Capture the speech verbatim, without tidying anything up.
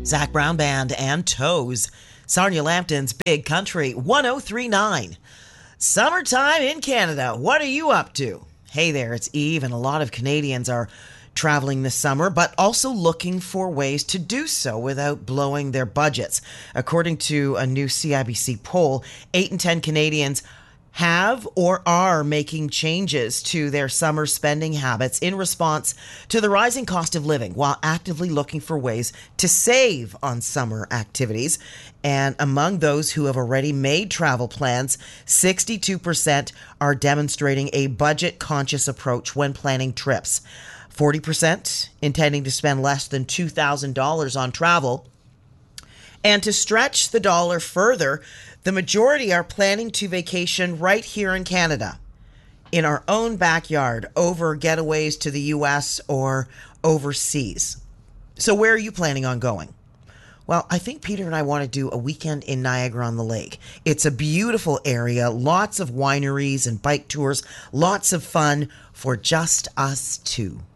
Zach Brown Band and Toes. Sarnia Lambton's Big Country one oh three point nine. Summertime in Canada. What are you up to? Hey there, it's Eve, and a lot of Canadians are traveling this summer, but also looking for ways to do so without blowing their budgets. According to a new C I B C poll, eight in ten Canadians have or are making changes to their summer spending habits in response to the rising cost of living, while actively looking for ways to save on summer activities. And among those who have already made travel plans, sixty-two percent are demonstrating a budget-conscious approach when planning trips. forty percent intending to spend less than two thousand dollars on travel. And to stretch the dollar further, the majority are planning to vacation right here in Canada, in our own backyard, over getaways to the U S or overseas. So where are you planning on going? Well, I think Peter and I want to do a weekend in Niagara-on-the-Lake. It's a beautiful area, lots of wineries and bike tours, lots of fun for just us two.